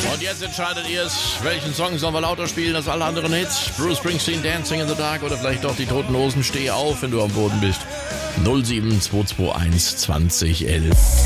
Und jetzt entscheidet ihr es, welchen Song sollen wir lauter spielen als alle anderen Hits? Bruce Springsteen, Dancing in the Dark oder vielleicht doch die Toten Hosen, Steh auf, wenn du am Boden bist. 07221 2011.